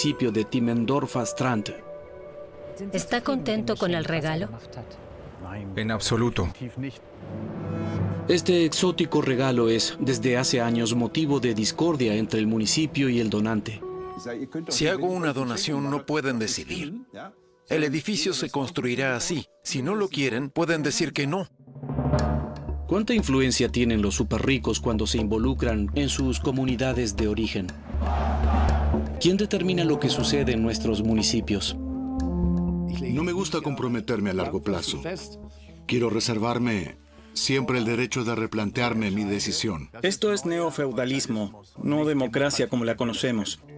municipio de Timmendorfer Strand. ¿Está contento con el regalo? En absoluto. Este exótico regalo es, desde hace años, motivo de discordia entre el municipio y el donante. Si hago una donación, no pueden decidir. El edificio se construirá así. Si no lo quieren, pueden decir que no. ¿Cuánta influencia tienen los superricos cuando se involucran en sus comunidades de origen? ¿Quién determina lo que sucede en nuestros municipios? No me gusta comprometerme a largo plazo. Quiero reservarme siempre el derecho de replantearme mi decisión. Esto es neofeudalismo, no democracia como la conocemos.